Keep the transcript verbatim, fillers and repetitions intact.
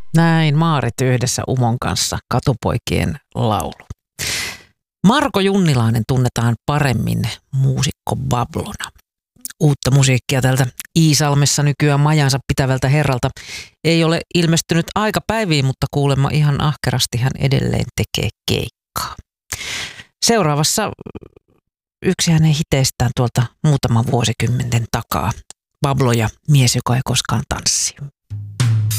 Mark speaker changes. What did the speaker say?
Speaker 1: Näin Maaret yhdessä Umon kanssa Katupoikien laulu. Marko Junnilainen tunnetaan paremmin muusikko Bablona. Uutta musiikkia tältä Iisalmessa nykyään majansa pitävältä herralta ei ole ilmestynyt aikapäiviin, mutta kuulemma ihan ahkerasti hän edelleen tekee keikkaa. Seuraavassa yksi hänen hiteistään tuolta muutaman vuosikymmenten takaa. Bablo ja mies, joka ei koskaan tanssi.